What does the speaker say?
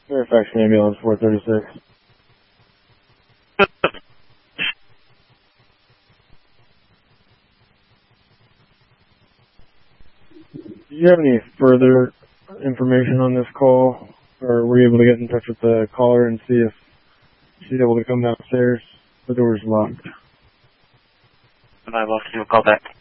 Fairfax Ambulance 436. Do you have any further information on this call? Or were you able to get in touch with the caller and see if she's able to come downstairs? The door's locked. I will give you a call back.